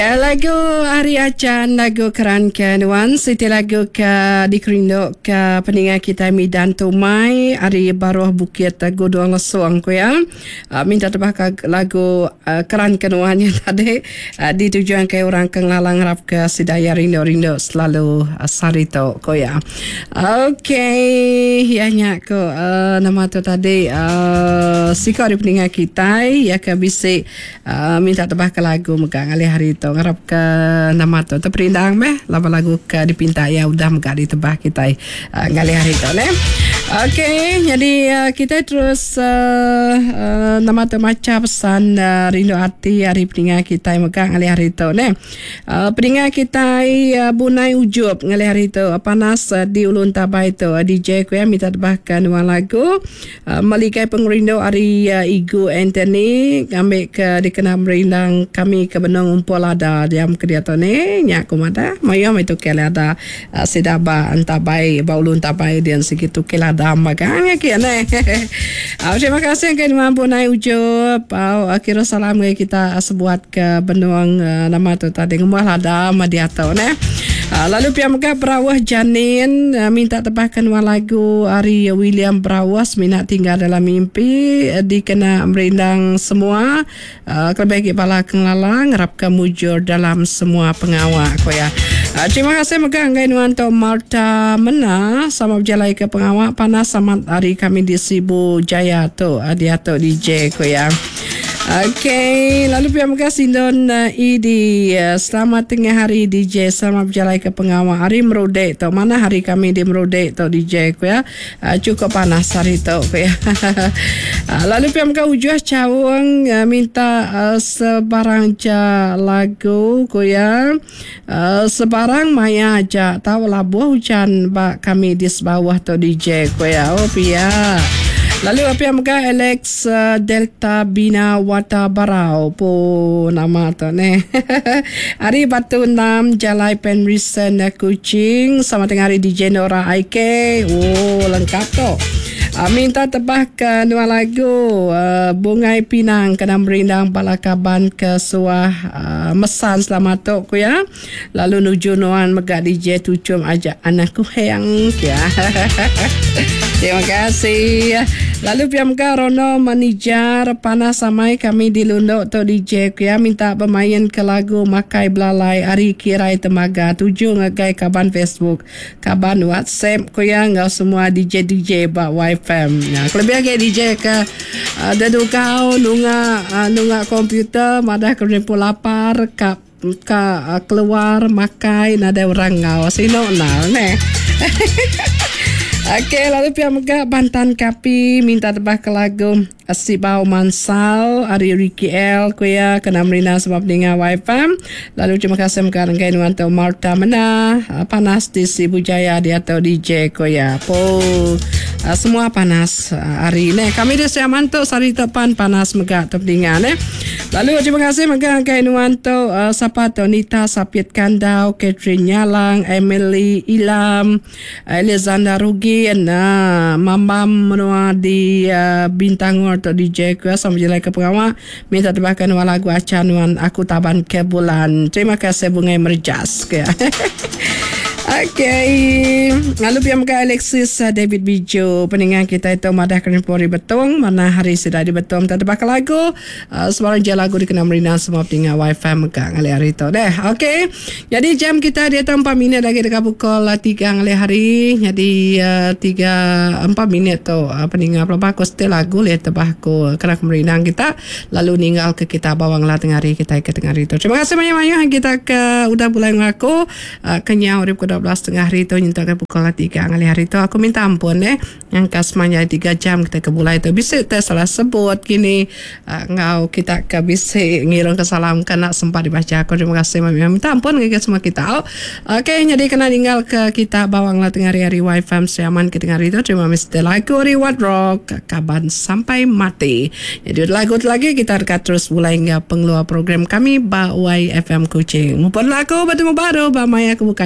Lagu Ari Acan, lagu Keran Nuan, siti lagu ke dikerindu ke peningat kita Midan Tumai, Ari Baruah Bukit Godoang Lesuang ko ya. Minta tebak lagu Keran Nuan yang tadi ditujuan ke orang Kenglalang harap ke sidaya rindu-rindu selalu sarito ko ya. Okey, ianya ko nama tu tadi siko di peningat kita ya ke bisik minta tebak lagu megang alih hari itu ngarap ke nama tu terperindang meh lama lagu ke dipinta ya udah megak ditebah kita ngalih hari itu ne. Okey, jadi kita terus nama tu macam pesan rindu hati hari peningat kita megang ngalih hari itu ne. Peningat kita bunai ujub ngalih hari itu panas di ulun tabai itu DJ ku ya minta tebahkan dua lagu melikai pengrindu hari Igu Anthony ambil ke dikenal merindang kami ke benang umpul ada diam ke dia tu ni nyak kumada mayam itu kela ada sedaba antabai baulun tabai dan segitu kela ada magangnya kiane. Terima kasih ke mampu naik ujub akhirnya salam kita sebuat ke benang nama tu tadi ngumah ada dia tu ne. Lalu pihak megah Berawah Janin minta tebahkan dua lagu Ari William Berawas minat tinggal dalam mimpi dikena merindang semua kelebih kepala Kenglalang harapkan mujur dalam semua pengawal ko ya. Terima kasih megah anggai nuan to Marta Mena sama berjalai ke pengawal panas sama hari kami di Sibu Jaya tu dia tu DJ ko ya. Okey, lalu pihak megah Sindon Idi selamat tengah hari DJ selamat berjalan ke pengawal hari Merudek tu mana hari kami di Merudek tu DJ ku ya cukup panas hari tu ku ya. Lalu pihak megah Ujuh Cawang minta sebarang ja lagu ku ya sebarang maya aja tahu lah buah hujan bak kami di bawah tu DJ ku ya. Oh pihak lalu apa yang megah Alex Delta Bina Wata Barau po nama tu ne. Hari Batu 6 Jalai Penrisen Kuching sama tengah hari DJ Nora Aike. Oh lengkap tu. Minta tebahkan dua lagu Bungai Pinang kena merindang Balakaban ke Suah Mesan selamat tu ku ya. Lalu nuju nuan megak DJ Tucum ajak anakku hayang ya. Terima kasih. Lalu pihak megah Rono Manijar panas samai kami di Lunduk tu DJ ku ya minta pemain ke lagu Makai Belalai Ari Kirai Temaga 7 ngagai kaban Facebook kaban WhatsApp ku ya ngau semua DJ bak YFM. Nah, kelebih ke DJ ke dadu kau nunga komputer madah kerempu lapar ka keluar makai nada orang ngau sino nal ne. Okey, lalu pihak megah Bantan Kapi minta tebah ke lagu Sibau Mansal Ari Ricky L ku ya kena merina sebab dengar YFM. Lalu terima kasih megah renggai nuan tu Marta Mena panas di Sibu Jaya dia tu DJ ku ya. Semua panas hari ni. Kami di Siaman tu sari tepan panas megah tu dengar ne. Lalu terima kasih megah renggai nuan tu siapa tu Nita Sapit Kandau, Catherine Nyalang, Emily Ilam, Elizanda Rugi Mamam menua di Bintangor atau DJ ku sama jelai ke pengawal minta tebahkan dua lagu acanuan Aku Taban ke Bulan. Terima kasih Bungai Merjas ke. Okey, lalu pihak megah Alexis David Bijo peningan kita itu madah Kenepori Betong mana hari sudah di Betong tebah ke lagu sebarang je lagu dikena merina semua peningan wifi megah ngalih hari itu deh. Okey, jadi jam kita dia 4 minit lagi dekat pukul 3 ngalih hari jadi 4 minit tu peningan pelabah aku setel lagu lihat tebah aku kena merinang kita lalu ninggal ke kita bawang lah tengah hari kita ke tengah hari itu. Terima kasih banyak-banyak kita ke udah mulai ngaku kenyang urip 12 tengah hari itu nyentakan pukul 3 ngalih hari itu aku minta ampun yang kasmanya 3 jam kita ke bulai itu bisa kita salah sebut gini ngau kita ke bisa ngirong ke salam kena sempat dibaca aku terima kasih minta ampun ke semua kita. Okey, jadi kena tinggal ke kita bawang lah tengah hari YFM Siaman ke tengah hari itu terima kasih lagu Reward Rock kaban sampai mati. Jadi lagu lagi kita akan terus mulai hingga pengeluar program kami YFM Kuching mumpun lagu bertemu baru Maya kebuka